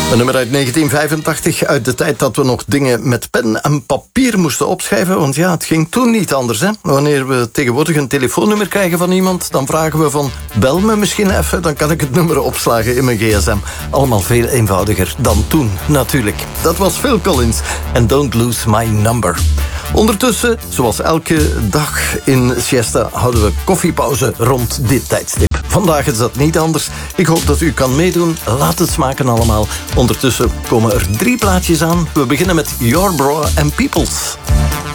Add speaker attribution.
Speaker 1: Een nummer uit 1985, uit de tijd dat we nog dingen met pen en papier moesten opschrijven. Want ja, het ging toen niet anders, hè. Wanneer we tegenwoordig een telefoonnummer krijgen van iemand, dan vragen we van, bel me misschien even, dan kan ik het nummer opslagen in mijn gsm. Allemaal veel eenvoudiger dan toen, natuurlijk. Dat was Phil Collins en Don't Lose My Number. Ondertussen, zoals elke dag in Siesta, houden we koffiepauze rond dit tijdstip. Vandaag is dat niet anders. Ik hoop dat u kan meedoen. Laat het smaken allemaal. Ondertussen komen er 3 plaatjes aan. We beginnen met Your Bra and Peoples.